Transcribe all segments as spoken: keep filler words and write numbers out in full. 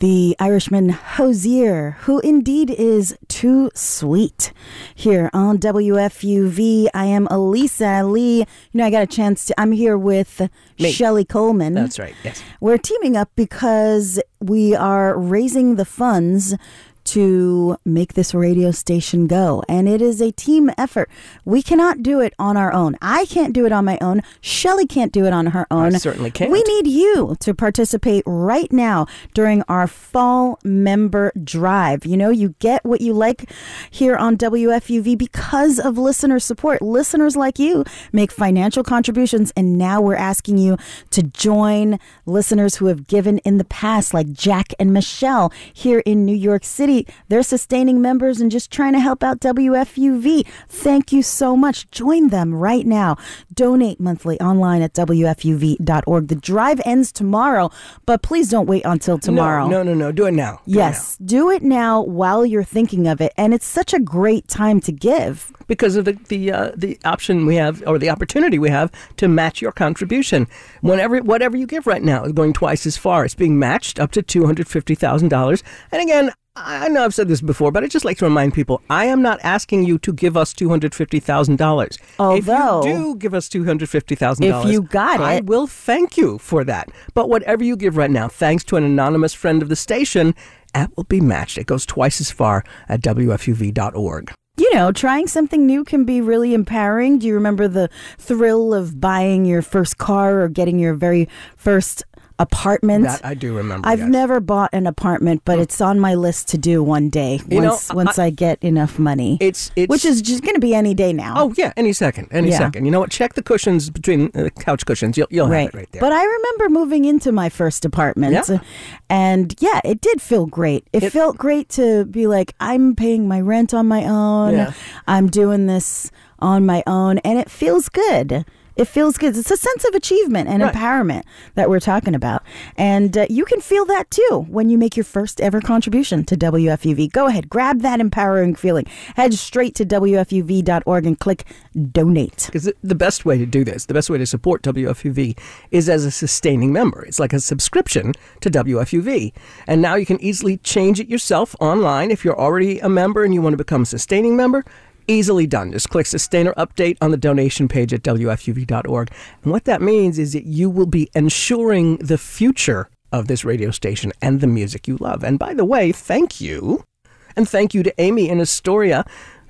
the Irishman Hozier, who indeed is too sweet. Here on W F U V, I am Elisa Lee. You know, I got a chance to, I'm here with Me. Shelley Coleman. That's right, yes. We're teaming up because we are raising the funds to make this radio station go. And it is a team effort. We cannot do it on our own. I can't do it on my own. Shelley can't do it on her own. I certainly can't. We need you to participate right now during our fall member drive. You know, you get what you like here on W F U V because of listener support. Listeners like you make financial contributions, and now we're asking you to join listeners who have given in the past, like Jack and Michelle here in New York City. They're sustaining members and just trying to help out W F U V. Thank you so much. Join them right now. Donate monthly online at W F U V dot org. The drive ends tomorrow, but please don't wait until tomorrow. No, no, no, no. Do it now. Do yes, it now. do it now while you're thinking of it. And it's such a great time to give. Because of the the uh, the option we have, or the opportunity we have, to match your contribution. Whenever whatever you give right now is going twice as far. It's being matched up to two hundred fifty thousand dollars. And again, I know I've said this before, but I just like to remind people, I am not asking you to give us two hundred fifty thousand dollars. Although, if you do give us two hundred fifty thousand dollars, if you got it, I will thank you for that. But whatever you give right now, thanks to an anonymous friend of the station, that will be matched. It goes twice as far at W F U V dot org. You know, trying something new can be really empowering. Do you remember the thrill of buying your first car or getting your very first apartment? That I do remember. I've yes. never bought an apartment, but it's on my list to do one day You once know, once I, I get enough money. It's, it's which is just going to be any day now. Oh yeah, any second, any Yeah. second. You know what? Check the cushions between the couch cushions. You'll you'll Right. have it right there. But I remember moving into my first apartment. Yeah. And yeah, it did feel great. It, It- felt great to be like, I'm paying my rent on my own. Yeah. I'm doing this on my own. And it feels good. It feels good. It's a sense of achievement and Right. empowerment that we're talking about. And uh, you can feel that too when you make your first ever contribution to W F U V. Go ahead, grab that empowering feeling. Head straight to W F U V dot org and click donate. Because the best way to do this, the best way to support W F U V is as a sustaining member. It's like a subscription to W F U V. And now you can easily change it yourself online. If you're already a member and you want to become a sustaining member, easily done. Just click Sustainer Update on the donation page at W F U V dot org. And what that means is that you will be ensuring the future of this radio station and the music you love. And by the way, thank you. And thank you to Amy in Astoria.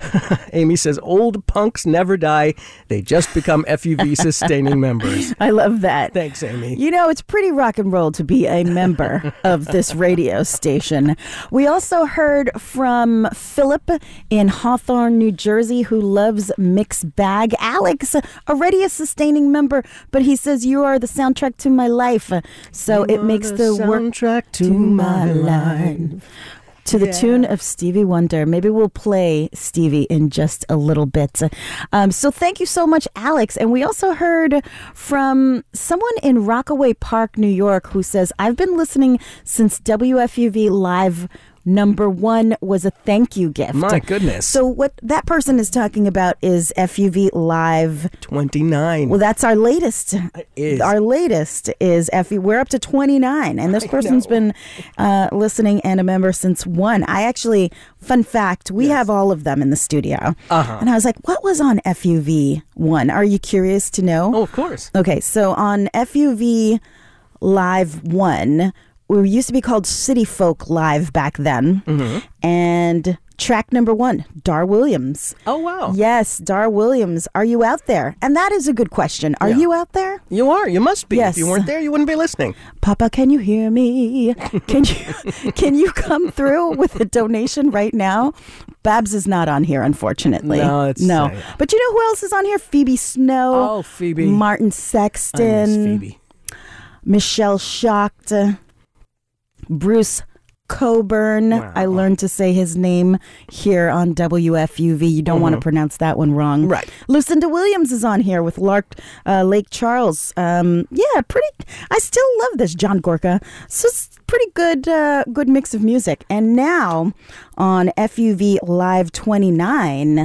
Amy says, old punks never die. They just become F U V sustaining members. I love that. Thanks, Amy. You know, it's pretty rock and roll to be a member of this radio station. We also heard from Philip in Hawthorne, New Jersey, who loves Mixed Bag. Alex, already a sustaining member, but he says, you are the soundtrack to my life. So You it are makes the the work soundtrack to to my my life. life. To the Yeah. tune of Stevie Wonder. Maybe we'll play Stevie in just a little bit. Um, so thank you so much, Alex. And we also heard from someone in Rockaway Park, New York, who says, I've been listening since W F U V Live number one was a thank you gift. My goodness. So what that person is talking about is F U V Live. twenty-nine. Well, that's our latest. It is. Our latest is F U. We're up to twenty-nine, and this I person's know. been uh, listening and a member since one. I actually, fun fact, we Yes. have all of them in the studio. Uh-huh. And I was like, what was on F U V one? Are you curious to know? Oh, of course. Okay, so on F U V Live one, we used to be called City Folk Live back then. Mm-hmm. And track number one, Dar Williams. Oh, wow. Yes, Dar Williams. Are you out there? And that is a good question. Are Yeah. you out there? You are. You must be. Yes. If you weren't there, you wouldn't be listening. Papa, can you hear me? Can you can you come through with a donation right now? Babs is not on here, unfortunately. No, it's- no. uh, yeah. But you know who else is on here? Phoebe Snow. Oh, Phoebe. Martin I miss Sexton. Phoebe. Michelle Schacht. Bruce Coburn. Wow. I learned to say his name here on W F U V. You don't want to pronounce that one wrong. Right. Lucinda Williams is on here with Lark, uh, Lake Charles. Um, yeah, pretty. I still love this John Gorka. So it's pretty good, uh, good mix of music. And now on F U V Live twenty-nine,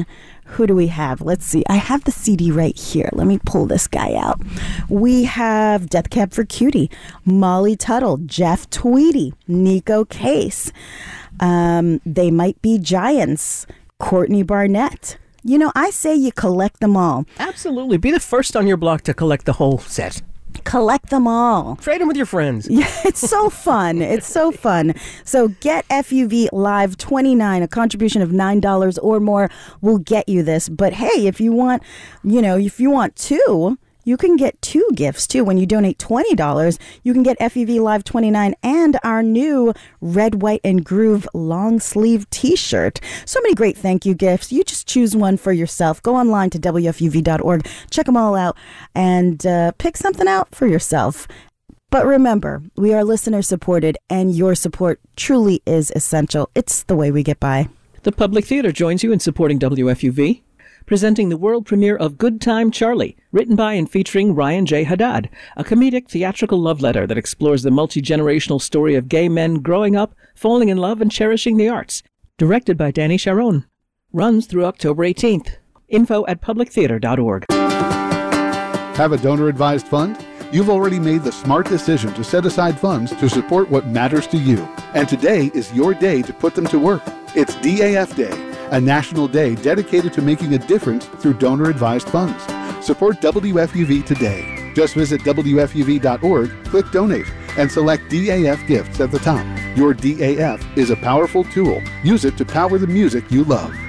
Who do we have? Let's see. I have the C D right here. Let me pull this guy out. We have Death Cab for Cutie, Molly Tuttle, Jeff Tweedy, Nico Case. Um, They Might Be Giants, Courtney Barnett. You know, I say you collect them all. Absolutely. Be the first on your block to collect the whole set. Collect them all. Trade them with your friends. Yeah, it's so fun. It's so fun. So get F U V Live twenty-nine, a contribution of nine dollars or more will get you this. But hey, if you want, you know, if you want two, you can get two gifts too. When you donate twenty dollars, you can get F U V Live twenty-nine and our new Red, White, and Groove long sleeve t-shirt. So many great thank you gifts. You just choose one for yourself. Go online to W F U V dot org, check them all out, and uh, pick something out for yourself. But remember, we are listener supported, and your support truly is essential. It's the way we get by. The Public Theater joins you in supporting W F U V. Presenting the world premiere of Good Time Charlie, written by and featuring Ryan J. Haddad, a comedic theatrical love letter that explores the multi-generational story of gay men growing up, falling in love, and cherishing the arts. Directed by Danny Sharon. Runs through October eighteenth. Info at public theater dot org. Have a donor-advised fund? You've already made the smart decision to set aside funds to support what matters to you. And today is your day to put them to work. It's D A F Day, a national day dedicated to making a difference through donor-advised funds. Support W F U V today. Just visit W F U V dot org, click Donate, and select D A F Gifts at the top. Your D A F is a powerful tool. Use it to power the music you love.